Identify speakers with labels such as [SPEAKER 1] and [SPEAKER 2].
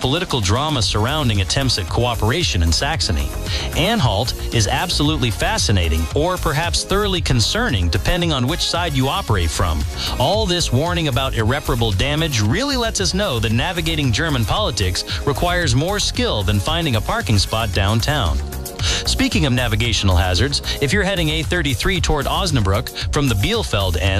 [SPEAKER 1] political drama surrounding attempts at cooperation in Saxony. Anhalt is absolutely fascinating, or perhaps thoroughly concerning, depending on which side you operate from. All this warning about irreparable damage really lets us know that navigating German politics requires more skill than finding a parking spot downtown. Speaking of navigational hazards, if you're heading A33 toward Osnabrück from the Bielefeld end,